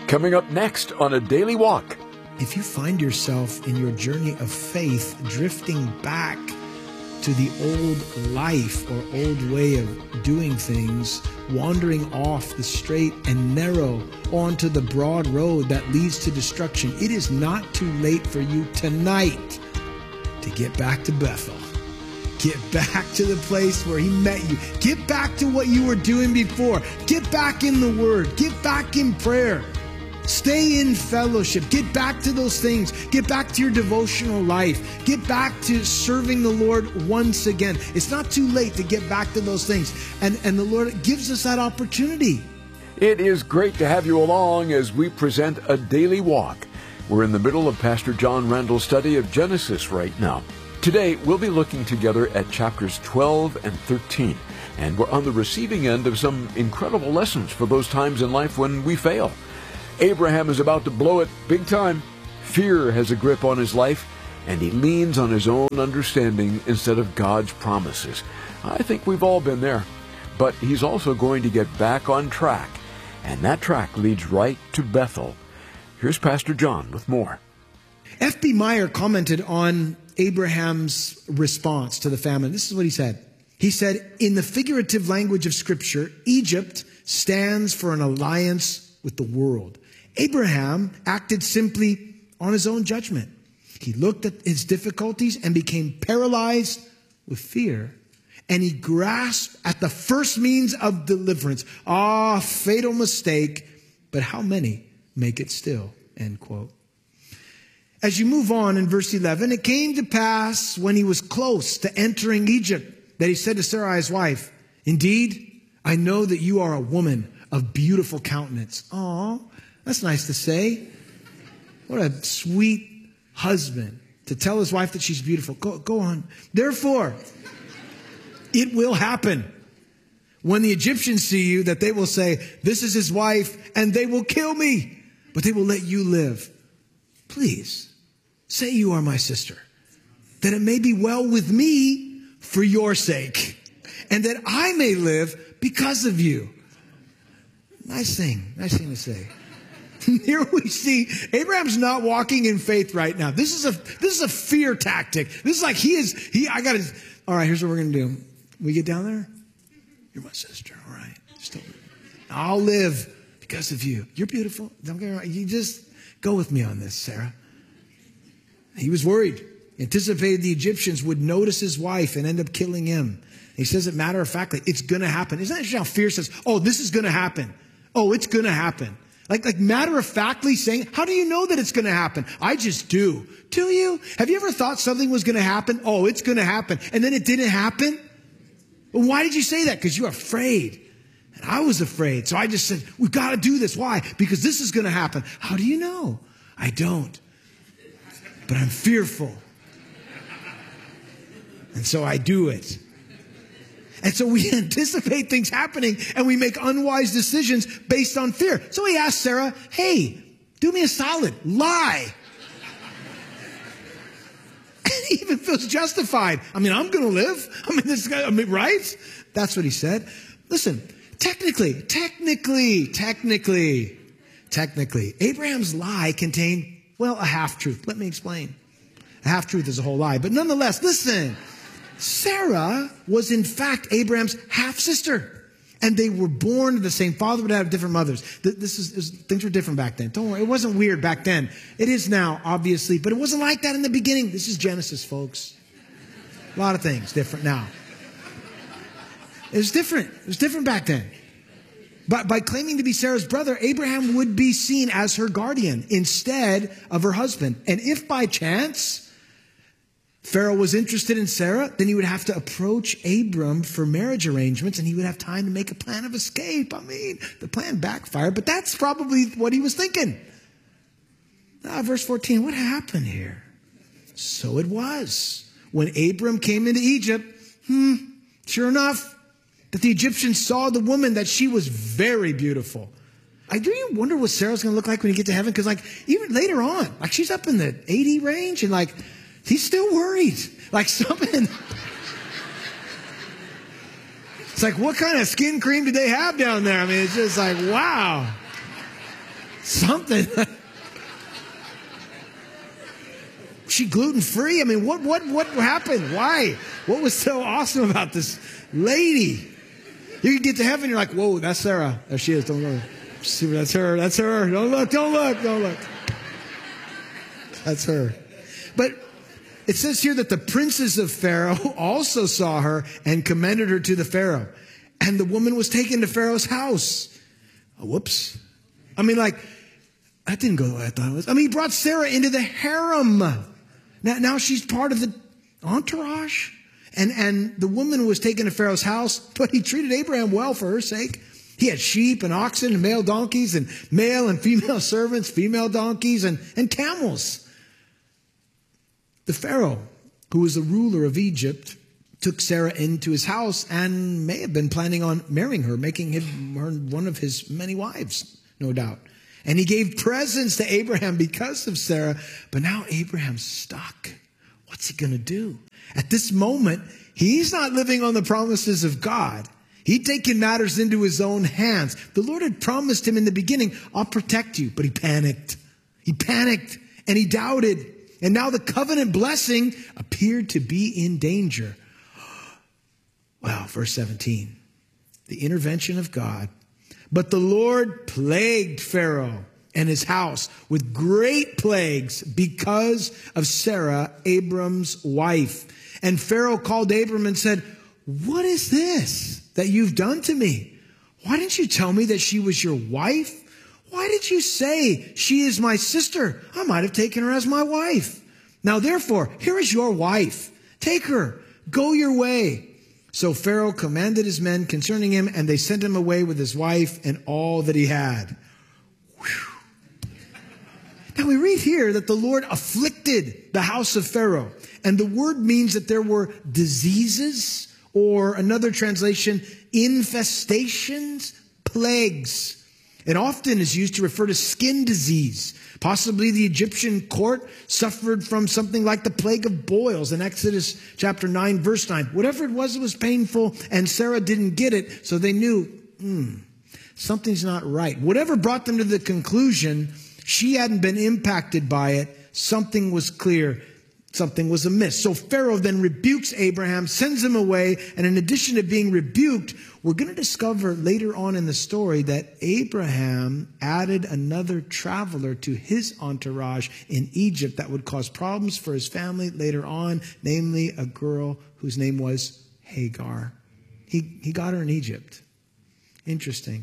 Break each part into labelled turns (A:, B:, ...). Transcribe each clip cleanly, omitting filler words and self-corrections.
A: Coming up next on A Daily Walk.
B: If you find yourself in your journey of faith drifting back to the old life or old way of doing things, wandering off the straight and narrow onto the broad road that leads to destruction, it is not too late for you tonight to get back to Bethel. Get back to the place where he met you. Get back to what you were doing before. Get back in the Word. Get back in prayer. Stay in fellowship. Get back to those things. Get back to your devotional life. Get back to serving the Lord once again. It's not too late to get back to those things. And the Lord gives us that opportunity.
A: It is great to have you along as we present A Daily Walk. We're in the middle of Pastor John Randall's study of Genesis right now. Today, we'll be looking together at chapters 12 and 13. And we're on the receiving end of some incredible lessons for those times in life when we fail. Abraham is about to blow it big time. Fear has a grip on his life, and he leans on his own understanding instead of God's promises. I think we've all been there. But he's also going to get back on track, and that track leads right to Bethel. Here's Pastor John with more.
B: F.B. Meyer commented on Abraham's response to the famine. This is what he said. He said, in the figurative language of Scripture, Egypt stands for an alliance with the world. Abraham acted simply on his own judgment. He looked at his difficulties and became paralyzed with fear. And he grasped at the first means of deliverance. Ah, fatal mistake, but how many make it still? End quote. As you move on in verse 11, it came to pass when he was close to entering Egypt that he said to Sarai, his wife, indeed, I know that you are a woman of beautiful countenance. Aw, that's nice to say. What a sweet husband to tell his wife that she's beautiful. Go on. Therefore, it will happen when the Egyptians see you that they will say, this is his wife, and they will kill me, but they will let you live. Please, say you are my sister, that it may be well with me for your sake, and that I may live because of you. Nice thing to say. Here we see Abraham's not walking in faith right now. This is a fear tactic. This is like all right, here's what we're going to do. We get down there. You're my sister. All right. I'll live because of you. You're beautiful. Don't get me wrong. You just go with me on this, Sarah. He was worried. Anticipated the Egyptians would notice his wife and end up killing him. He says it matter of factly, it's going to happen. Isn't that how fear says, oh, this is going to happen. Oh, it's going to happen. Like matter of factly saying, how do you know that it's going to happen? I just do. Do you? Have you ever thought something was going to happen? Oh, it's going to happen. And then it didn't happen? Well, why did you say that? Because you're afraid. And I was afraid. So I just said, we've got to do this. Why? Because this is going to happen. How do you know? I don't. But I'm fearful. And so I do it. And so we anticipate things happening and we make unwise decisions based on fear. So he asked Sarah, hey, do me a solid, lie. And he even feels justified. I mean, I'm going to live. Right? That's what he said. Listen, technically, Abraham's lie contained, a half-truth. Let me explain. A half-truth is a whole lie. But nonetheless, listen. Sarah was in fact Abraham's half-sister. And they were born to the same father, but have different mothers. Things were different back then. Don't worry, it wasn't weird back then. It is now, obviously, but it wasn't like that in the beginning. This is Genesis, folks. A lot of things different now. It was different. It was different back then. But by claiming to be Sarah's brother, Abraham would be seen as her guardian instead of her husband. And if by chance Pharaoh was interested in Sarah, then he would have to approach Abram for marriage arrangements, and he would have time to make a plan of escape. I mean, the plan backfired, but that's probably what he was thinking. Verse 14, what happened here? So it was. When Abram came into Egypt, sure enough, that the Egyptians saw the woman, that she was very beautiful. Do you wonder what Sarah's going to look like when you get to heaven? Because even later on, she's up in the 80 range, and he's still worried. Something. It's what kind of skin cream did they have down there? I mean, it's just wow. something. She gluten-free? I mean, what happened? Why? What was so awesome about this lady? You get to heaven, you're like, whoa, that's Sarah. There she is. Don't look. See, that's her. That's her. Don't look. That's her. But it says here that the princes of Pharaoh also saw her and commended her to the Pharaoh. And the woman was taken to Pharaoh's house. Oh, whoops. I mean, like, that didn't go the way I thought it was. I mean, he brought Sarah into the harem. Now she's part of the entourage. And the woman was taken to Pharaoh's house, but he treated Abraham well for her sake. He had sheep and oxen and male donkeys and male and female servants, female donkeys and camels. The Pharaoh, who was the ruler of Egypt, took Sarah into his house and may have been planning on marrying her, making her one of his many wives, no doubt. And he gave presents to Abraham because of Sarah. But now Abraham's stuck. What's he going to do? At this moment, he's not living on the promises of God. He'd taken matters into his own hands. The Lord had promised him in the beginning, I'll protect you. But he panicked. He panicked and he doubted. And now the covenant blessing appeared to be in danger. Wow, verse 17. The intervention of God. But the Lord plagued Pharaoh and his house with great plagues because of Sarah, Abram's wife. And Pharaoh called Abram and said, what is this that you've done to me? Why didn't you tell me that she was your wife? Why did you say she is my sister? I might have taken her as my wife. Now therefore, here is your wife. Take her. Go your way. So Pharaoh commanded his men concerning him, and they sent him away with his wife and all that he had. Whew. Now we read here that the Lord afflicted the house of Pharaoh. And the word means that there were diseases, or another translation, infestations, plagues. It often is used to refer to skin disease. Possibly the Egyptian court suffered from something like the plague of boils in Exodus chapter 9, verse 9. Whatever it was painful, and Sarah didn't get it, so they knew, something's not right. Whatever brought them to the conclusion she hadn't been impacted by it, something was clear. Something was amiss. So Pharaoh then rebukes Abraham, sends him away, and in addition to being rebuked, we're going to discover later on in the story that Abraham added another traveler to his entourage in Egypt that would cause problems for his family later on, namely a girl whose name was Hagar. He got her in Egypt. Interesting.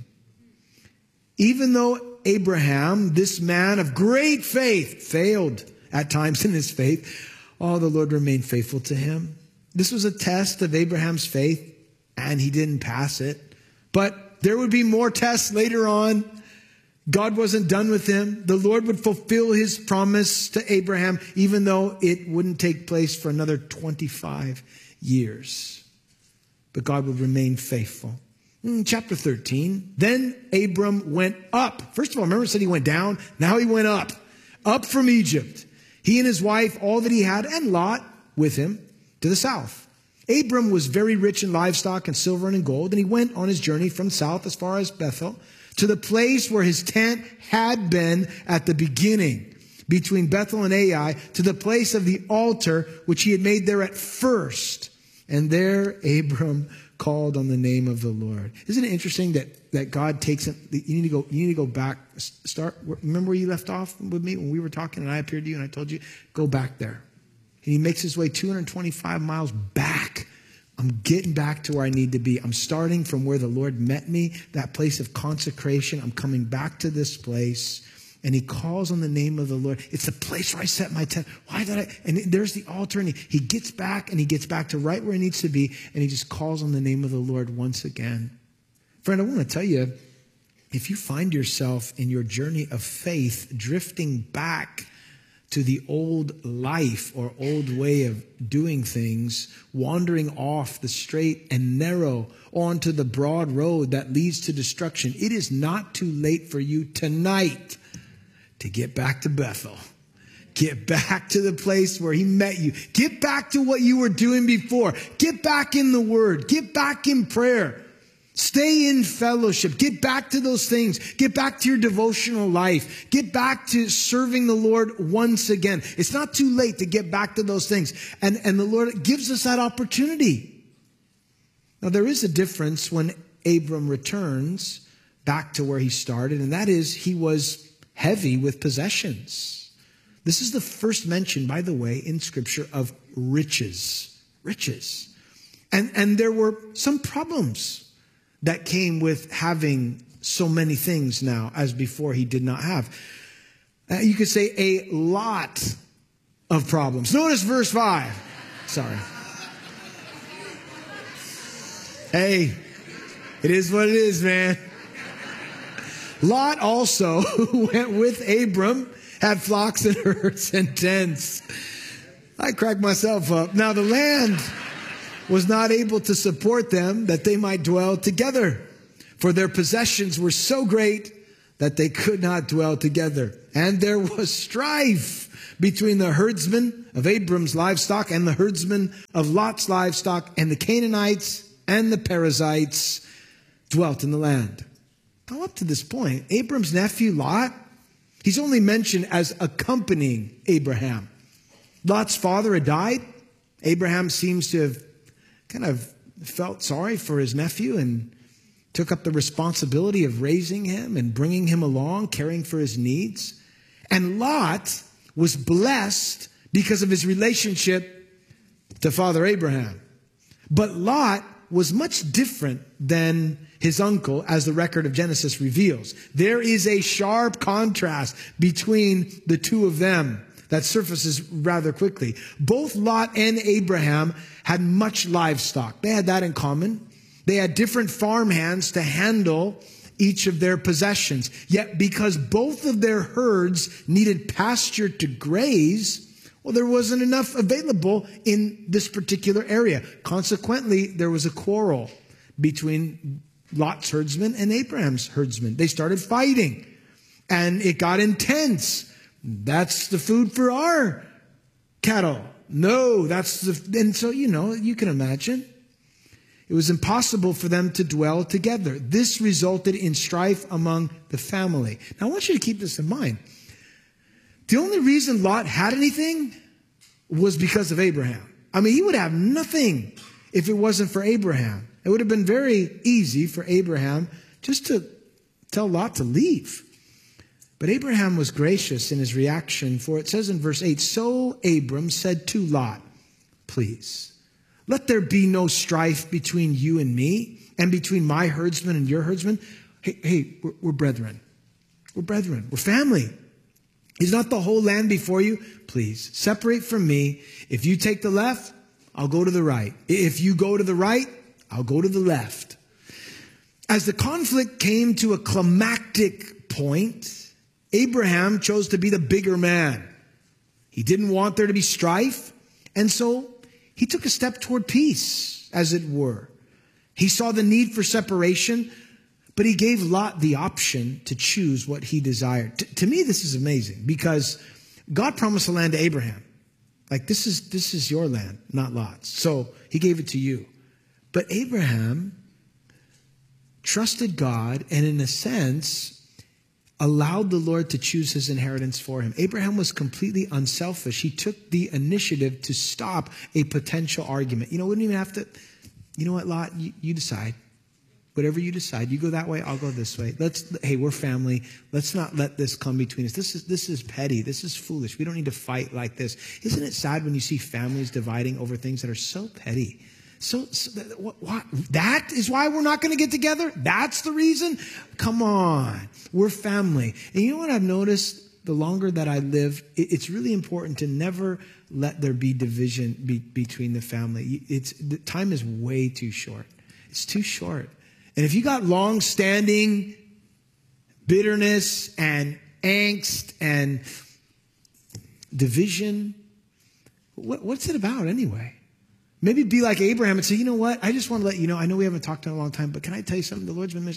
B: Even though Abraham, this man of great faith, failed at times in his faith, the Lord remained faithful to him. This was a test of Abraham's faith, and he didn't pass it. But there would be more tests later on. God wasn't done with him. The Lord would fulfill his promise to Abraham, even though it wouldn't take place for another 25 years. But God would remain faithful. Chapter 13, then Abram went up. First of all, remember it said he went down? Now he went up from Egypt. He and his wife, all that he had, and Lot with him to the south. Abram was very rich in livestock and silver and in gold, and he went on his journey from south as far as Bethel to the place where his tent had been at the beginning, between Bethel and Ai, to the place of the altar which he had made there at first. And there Abram called on the name of the Lord. Isn't it interesting that God takes him? You need to go back. Remember where you left off with me when we were talking and I appeared to you and I told you, go back there. And he makes his way 225 miles back. I'm getting back to where I need to be. I'm starting from where the Lord met me, that place of consecration. I'm coming back to this place. And he calls on the name of the Lord. It's the place where I set my tent. Why did I? And there's the altar. And he gets back to right where he needs to be. And he just calls on the name of the Lord once again. Friend, I want to tell you, if you find yourself in your journey of faith drifting back to the old life or old way of doing things, wandering off the straight and narrow onto the broad road that leads to destruction, it is not too late for you tonight to get back to Bethel. Get back to the place where he met you. Get back to what you were doing before. Get back in the Word. Get back in prayer. Stay in fellowship. Get back to those things. Get back to your devotional life. Get back to serving the Lord once again. It's not too late to get back to those things. And the Lord gives us that opportunity. Now, there is a difference when Abram returns back to where he started, and that is he was heavy with possessions. This is the first mention, by the way, in Scripture of riches. Riches. And there were some problems that came with having so many things now as before he did not have. You could say a lot of problems. Notice verse 5. Sorry. Hey, it is what it is, man. Lot also, who went with Abram, had flocks and herds and tents. I cracked myself up. Now the land was not able to support them that they might dwell together, for their possessions were so great that they could not dwell together. And there was strife between the herdsmen of Abram's livestock and the herdsmen of Lot's livestock, and the Canaanites and the Perizzites dwelt in the land. Now up to this point, Abram's nephew Lot, he's only mentioned as accompanying Abraham. Lot's father had died. Abraham seems to have kind of felt sorry for his nephew and took up the responsibility of raising him and bringing him along, caring for his needs. And Lot was blessed because of his relationship to Father Abraham. But Lot was much different than his uncle, as the record of Genesis reveals. There is a sharp contrast between the two of them that surfaces rather quickly. Both Lot and Abraham had much livestock. They had that in common. They had different farmhands to handle each of their possessions. Yet because both of their herds needed pasture to graze, well, there wasn't enough available in this particular area. Consequently, there was a quarrel between Lot's herdsmen and Abraham's herdsmen. They started fighting, and it got intense. That's the food for our cattle. No, that's the... And so, you can imagine. It was impossible for them to dwell together. This resulted in strife among the family. Now, I want you to keep this in mind. The only reason Lot had anything was because of Abraham. I mean, he would have nothing if it wasn't for Abraham. It would have been very easy for Abraham just to tell Lot to leave. But Abraham was gracious in his reaction, for it says in verse 8, "So Abram said to Lot, please, let there be no strife between you and me, and between my herdsmen and your herdsmen." Hey, we're brethren. We're brethren. We're family. Is not the whole land before you? Please, separate from me. If you take the left, I'll go to the right. If you go to the right, I'll go to the left. As the conflict came to a climactic point, Abraham chose to be the bigger man. He didn't want there to be strife, and so he took a step toward peace, as it were. He saw the need for separation, but he gave Lot the option to choose what he desired. To me, this is amazing, because God promised the land to Abraham. Like, this is your land, not Lot's. So he gave it to you. But Abraham trusted God and, in a sense, allowed the Lord to choose his inheritance for him. Abraham was completely unselfish. He took the initiative to stop a potential argument. Wouldn't even have to, you know what, Lot, you decide. Whatever you decide, you go that way, I'll go this way. Hey, we're family. Let's not let this come between us. This is petty. This is foolish. We don't need to fight like this. Isn't it sad when you see families dividing over things that are so petty? What? That is why we're not going to get together? That's the reason? Come on. We're family. And you know what I've noticed? The longer that I live, it's really important to never let there be division between the family. The time is way too short. It's too short. And if you got long-standing bitterness and angst and division, what's it about anyway? Maybe be like Abraham and say, you know what? I just want to let you know, I know we haven't talked in a long time, but can I tell you something? The Lord's been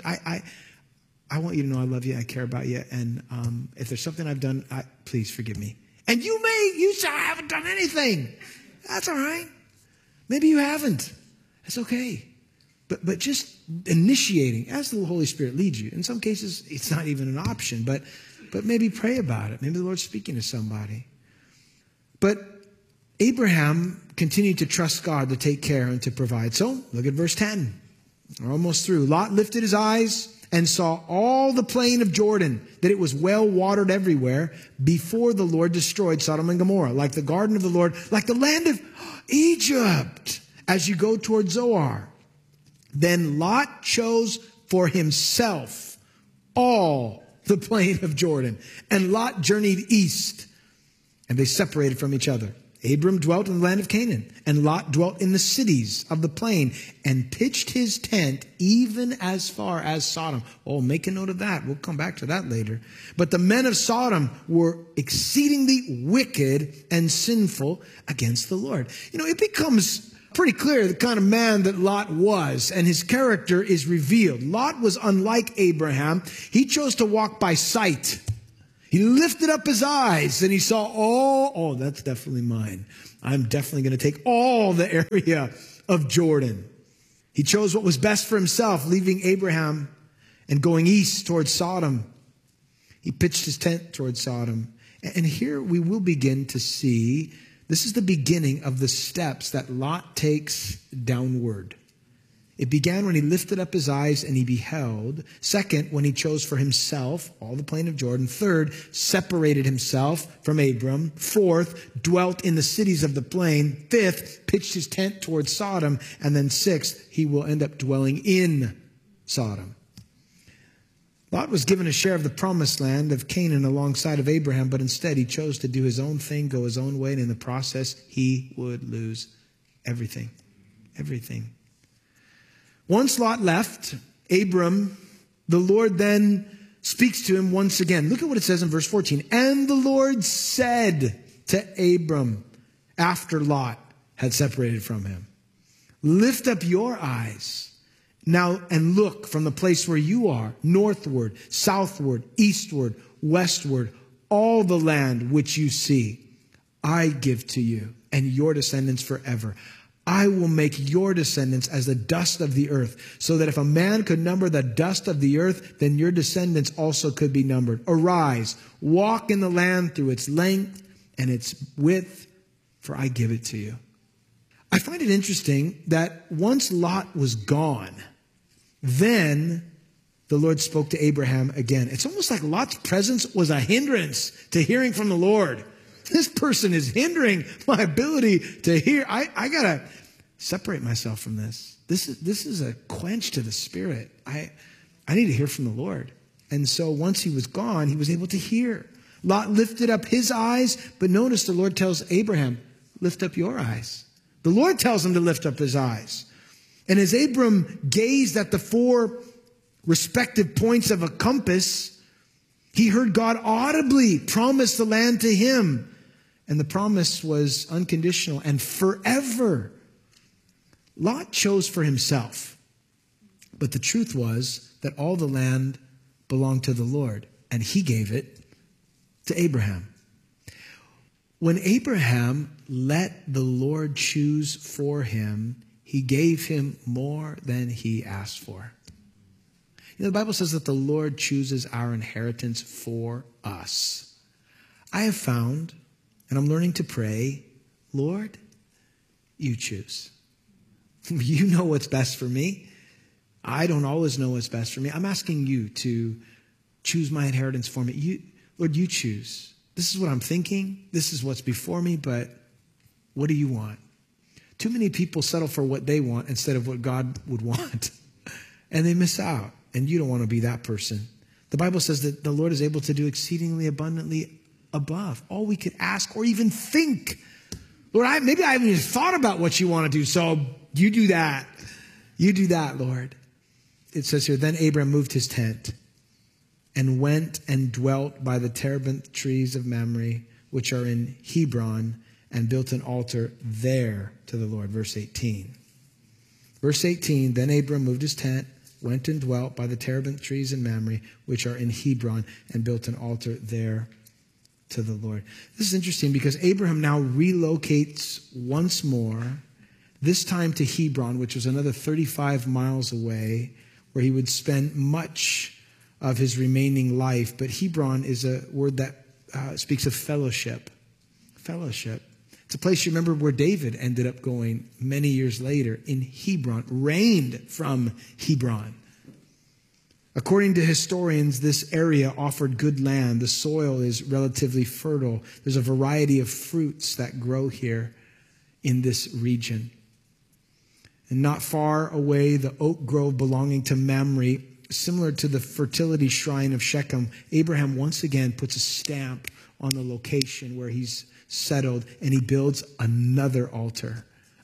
B: I want you to know I love you, I care about you, and if there's something I've done, please forgive me. And you say I haven't done anything. That's all right. Maybe you haven't. It's okay. But just initiating as the Holy Spirit leads you. In some cases, it's not even an option, but maybe pray about it. Maybe the Lord's speaking to somebody. But Abraham continued to trust God to take care and to provide. So look at verse 10. We're almost through. Lot lifted his eyes and saw all the plain of Jordan, that it was well watered everywhere, before the Lord destroyed Sodom and Gomorrah, like the garden of the Lord, like the land of Egypt, as you go toward Zoar. Then Lot chose for himself all the plain of Jordan, and Lot journeyed east, and they separated from each other. Abram dwelt in the land of Canaan, and Lot dwelt in the cities of the plain, and pitched his tent even as far as Sodom. Oh, make a note of that. We'll come back to that later. But the men of Sodom were exceedingly wicked and sinful against the Lord. You know, it becomes pretty clear the kind of man that Lot was, and his character is revealed. Lot was unlike Abraham. He chose to walk by sight. He lifted up his eyes and he saw oh, that's definitely mine. I'm definitely going to take all the area of Jordan. He chose what was best for himself, leaving Abraham and going east towards Sodom. He pitched his tent towards Sodom. And here we will begin to see, this is the beginning of the steps that Lot takes downward. It began when he lifted up his eyes and he beheld. Second, when he chose for himself all the plain of Jordan. Third, separated himself from Abram. Fourth, dwelt in the cities of the plain. Fifth, pitched his tent towards Sodom. And then sixth, he will end up dwelling in Sodom. Lot was given a share of the promised land of Canaan alongside of Abraham, but instead he chose to do his own thing, go his own way, and in the process he would lose everything. Everything. Once Lot left, Abram, the Lord then speaks to him once again. Look at what it says in verse 14. And the Lord said to Abram, after Lot had separated from him, lift up your eyes now and look from the place where you are, northward, southward, eastward, westward, all the land which you see, I give to you and your descendants forever. I will make your descendants as the dust of the earth, so that if a man could number the dust of the earth, then your descendants also could be numbered. Arise, walk in the land through its length and its width, for I give it to you. I find it interesting that once Lot was gone, then the Lord spoke to Abraham again. It's almost like Lot's presence was a hindrance to hearing from the Lord. This person is hindering my ability to hear. I got to separate myself from this. This is a quench to the spirit. I need to hear from the Lord. And so once he was gone, he was able to hear. Lot lifted up his eyes, but notice the Lord tells Abraham, lift up your eyes. The Lord tells him to lift up his eyes. And as Abram gazed at the four respective points of a compass, he heard God audibly promise the land to him. And the promise was unconditional and forever. Lot chose for himself. But the truth was that all the land belonged to the Lord, and he gave it to Abraham. When Abraham let the Lord choose for him, he gave him more than he asked for. You know, the Bible says that the Lord chooses our inheritance for us. I have found, and I'm learning to pray, Lord, you choose. You know what's best for me. I don't always know what's best for me. I'm asking you to choose my inheritance for me. Lord, you choose. This is what I'm thinking. This is what's before me, but what do you want? Too many people settle for what they want instead of what God would want. And they miss out. And you don't want to be that person. The Bible says that the Lord is able to do exceedingly abundantly above all we could ask or even think. Lord, maybe I haven't even thought about what you want to do. So you do that. You do that, Lord. It says here, then Abram moved his tent and went and dwelt by the terebinth trees of Mamre, which are in Hebron, and built an altar there to the Lord. Verse 18. Verse 18, then Abram moved his tent, went and dwelt by the terebinth trees in Mamre, which are in Hebron, and built an altar there to the Lord. This is interesting because Abraham now relocates once more. this time to Hebron, which was another 35 miles away, where he would spend much of his remaining life. But Hebron is a word that speaks of fellowship. Fellowship. It's a place, you remember, where David ended up going many years later, in Hebron, reigned from Hebron. According to historians, this area offered good land. The soil is relatively fertile. There's a variety of fruits that grow here in this region. And not far away, the oak grove belonging to Mamre, similar to the fertility shrine of Shechem, Abraham once again puts a stamp on the location where he's settled, and he builds another altar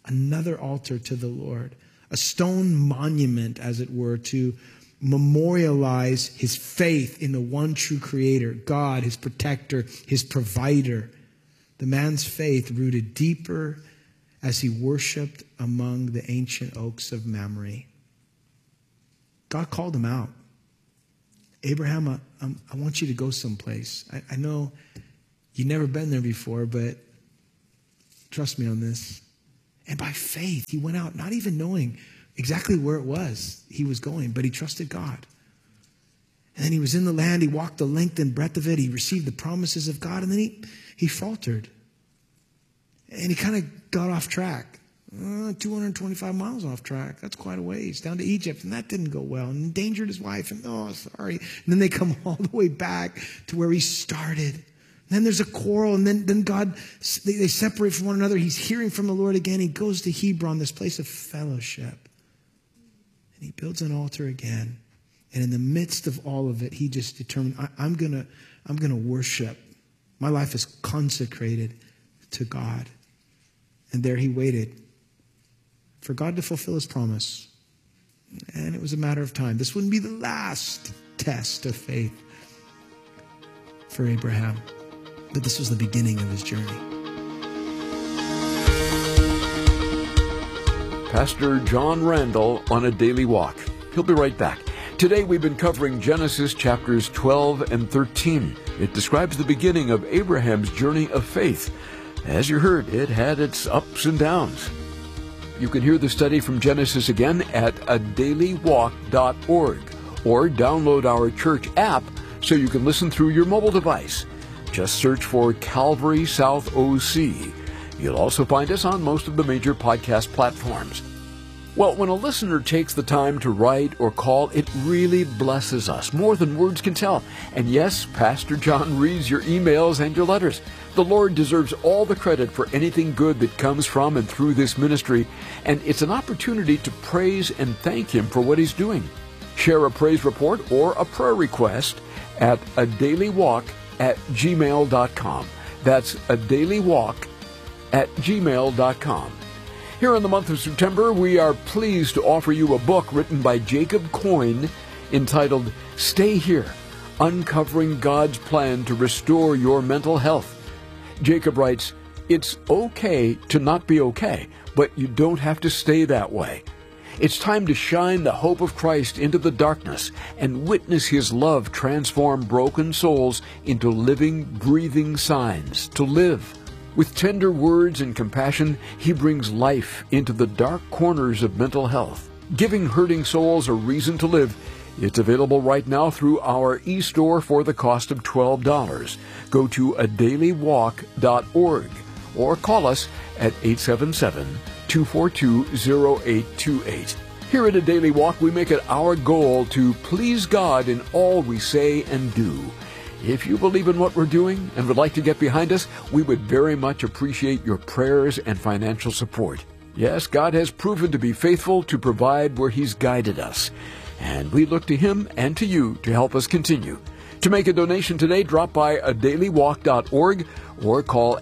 B: to the Lord, a stone monument, as it were, to memorialize his faith in the one true Creator, God, his protector, his provider. The man's faith rooted deeper as he worshiped among the ancient oaks of Mamre. God called him out. Abraham, I want you to go someplace. I know you've never been there before, but trust me on this. And by faith, he went out, not even knowing exactly where it was he was going, but he trusted God. And then he was in the land. He walked the length and breadth of it. He received the promises of God, and then he faltered. And he kind of got off track. 225 miles off track. That's quite a ways. Down to Egypt, and that didn't go well. And endangered his wife, and sorry. And then they come all the way back to where he started. And then there's a quarrel, and then God, they separate from one another. He's hearing from the Lord again. He goes to Hebron, this place of fellowship. And he builds an altar again. And in the midst of all of it, he just determined, I'm gonna worship. My life is consecrated to God. And there he waited for God to fulfill his promise. And it was a matter of time. This wouldn't be the last test of faith for Abraham, but this was the beginning of his journey.
A: Pastor John Randall on a daily walk. He'll be right back. Today we've been covering Genesis chapters 12 and 13. It describes the beginning of Abraham's journey of faith. As you heard, it had its ups and downs. You can hear the study from Genesis again at adailywalk.org or download our church app so you can listen through your mobile device. Just search for Calvary South OC. You'll also find us on most of the major podcast platforms. Well, when a listener takes the time to write or call, it really blesses us, more than words can tell. And yes, Pastor John reads your emails and your letters. The Lord deserves all the credit for anything good that comes from and through this ministry, and it's an opportunity to praise and thank Him for what He's doing. Share a praise report or a prayer request at adailywalk@gmail.com. That's adailywalk@gmail.com. Here in the month of September, we are pleased to offer you a book written by Jacob Coyne entitled Stay Here, Uncovering God's Plan to Restore Your Mental Health. Jacob writes, "It's okay to not be okay, but you don't have to stay that way. It's time to shine the hope of Christ into the darkness and witness His love transform broken souls into living, breathing signs to live. With tender words and compassion, He brings life into the dark corners of mental health, giving hurting souls a reason to live." It's available right now through our e-store for the cost of $12. Go to adailywalk.org or call us at 877-242-0828. Here at A Daily Walk, we make it our goal to please God in all we say and do. If you believe in what we're doing and would like to get behind us, we would very much appreciate your prayers and financial support. Yes, God has proven to be faithful to provide where He's guided us, and we look to Him and to you to help us continue. To make a donation today, drop by adailywalk.org or call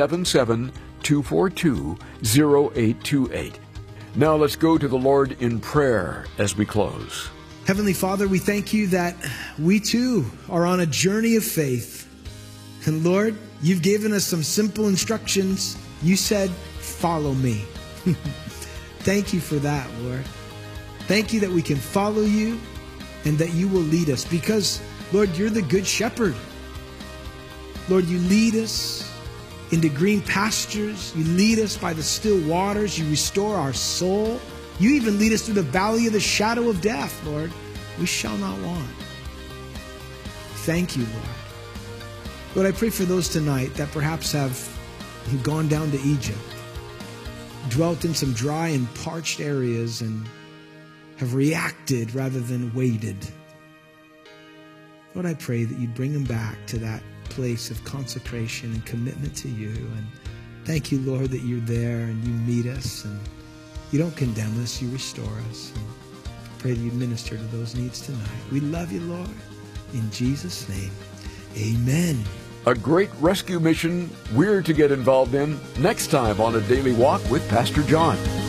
A: 877-242-0828. Now let's go to the Lord in prayer as we close.
B: Heavenly Father, we thank you that we too are on a journey of faith. And Lord, you've given us some simple instructions. You said, follow me. Thank you for that, Lord. Thank you that we can follow you and that you will lead us because, Lord, you're the good shepherd. Lord, you lead us into green pastures. You lead us by the still waters. You restore our soul. You even lead us through the valley of the shadow of death, Lord. We shall not want. Thank you, Lord. Lord, I pray for those tonight that perhaps have gone down to Egypt, dwelt in some dry and parched areas, and have reacted rather than waited. Lord, I pray that you'd bring them back to that place of consecration and commitment to you. And thank you, Lord, that you're there and you meet us and you don't condemn us, you restore us. And pray that you minister to those needs tonight. We love you, Lord. In Jesus' name, amen.
A: A great rescue mission we're to get involved in next time on A Daily Walk with Pastor John.